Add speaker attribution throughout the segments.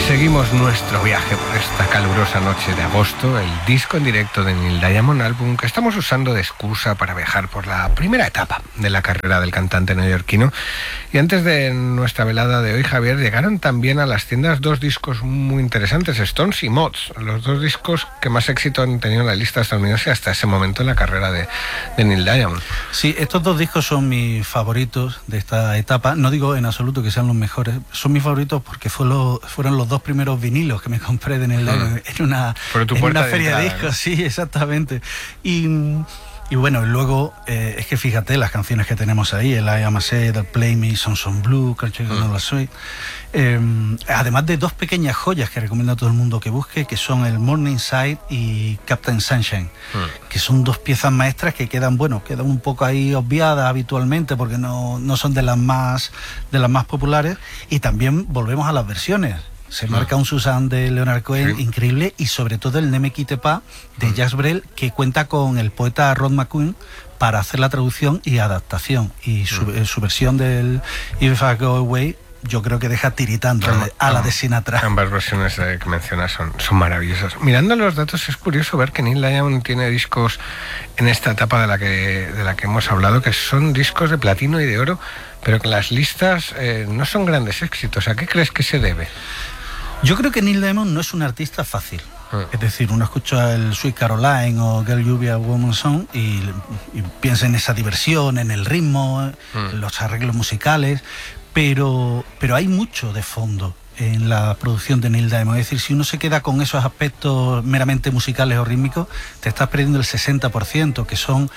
Speaker 1: Seguimos nuestro viaje por esta calurosa noche de agosto, el disco en directo de Neil Diamond, álbum que estamos usando de excusa para viajar por la primera etapa de la carrera del cantante neoyorquino. Y antes de nuestra velada de hoy, Javier, llegaron también a las tiendas dos discos muy interesantes, Stones y Mods, los dos discos que más éxito han tenido en la lista estadounidense hasta ese momento en la carrera de Neil Diamond.
Speaker 2: Sí, estos dos discos son mis favoritos de esta etapa. No digo en absoluto que sean los mejores, son mis favoritos porque fueron los dos primeros vinilos que me compré de Neil Diamond en una feria de discos, ¿no? Sí, exactamente. Y bueno, luego es que fíjate las canciones que tenemos ahí, el I Am a Sad, el Play Me, Sons on Blue, Country No La Soy. Además de dos pequeñas joyas que recomiendo a todo el mundo que busque, que son el Morningside y Captain Sunshine, que son dos piezas maestras que quedan un poco ahí obviadas habitualmente porque no son de las más populares. Y también volvemos a las versiones. Se marca un Suzanne de Leonard Cohen, sí, increíble, y sobre todo el Ne me quitte pas de Jacques Brel, que cuenta con el poeta Rod McQueen para hacer la traducción y adaptación. Y su versión del If I Go Away yo creo que deja tiritando a la de Sinatra.
Speaker 1: Ambas versiones que mencionas son maravillosas. Mirando los datos es curioso ver que Neil Diamond tiene discos en esta etapa de la que hemos hablado, que son discos de platino y de oro, pero que las listas no son grandes éxitos. ¿A qué crees que se debe?
Speaker 2: Yo creo que Neil Diamond no es un artista fácil. Es decir, uno escucha el Sweet Caroline o Girl You Be a Woman Song y piensa en esa diversión, en el ritmo, en los arreglos musicales, pero hay mucho de fondo en la producción de Neil Diamond. Es decir, si uno se queda con esos aspectos meramente musicales o rítmicos, te estás perdiendo el 60%, que son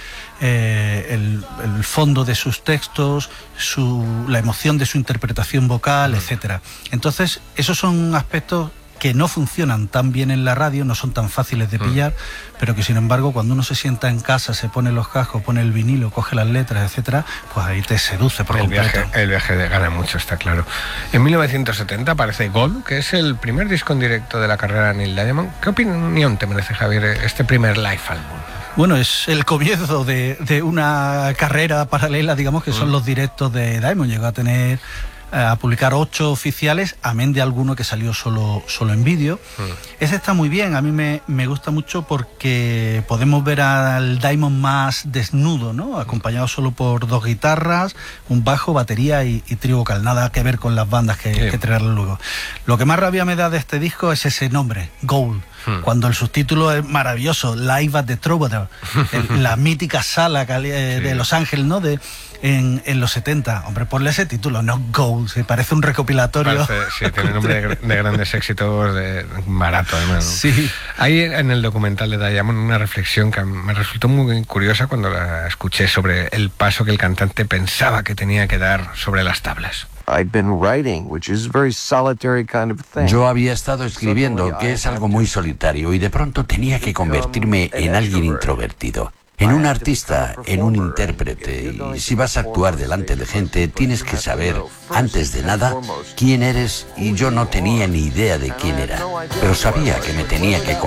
Speaker 2: el fondo de sus textos, la emoción de su interpretación vocal, etcétera. Entonces, esos son aspectos que no funcionan tan bien en la radio, no son tan fáciles de pillar, pero que sin embargo cuando uno se sienta en casa, se pone los cascos, pone el vinilo, coge las letras, etcétera, pues ahí te seduce por completo.
Speaker 1: El viaje gana mucho, está claro. En 1970 aparece Gold, que es el primer disco en directo de la carrera de Neil Diamond. ¿Qué opinión te merece, Javier, este primer live álbum?
Speaker 2: Bueno, es el comienzo de una carrera paralela, digamos, que son los directos de Diamond. Llegó a publicar 8 oficiales, amén de alguno que salió solo en vídeo. Ese está muy bien, a mí me gusta mucho porque podemos ver al Diamond más desnudo, ¿no? Acompañado solo por 2 guitarras, un bajo, batería y trío vocal, nada que ver con las bandas que traerán luego. Lo que más rabia me da de este disco es ese nombre, Gold, cuando el subtítulo es maravilloso, Live at the Troubadour, la mítica sala de Los Ángeles, ¿no? En los 70, hombre, ponle ese título, no Gold, se parece un recopilatorio.
Speaker 1: Sí, tiene nombre de grandes éxitos, barato además, ¿no?
Speaker 2: Sí.
Speaker 1: Hay en el documental de Diamond una reflexión que me resultó muy curiosa cuando la escuché sobre el paso que el cantante pensaba que tenía que dar sobre las tablas.
Speaker 3: Yo había estado escribiendo, que es algo muy solitario, y de pronto tenía que convertirme en alguien introvertido. En un artista, en un intérprete, y si vas a actuar delante de gente, tienes que saber, antes de nada, quién eres, y yo no tenía ni idea de quién era, pero sabía que me tenía que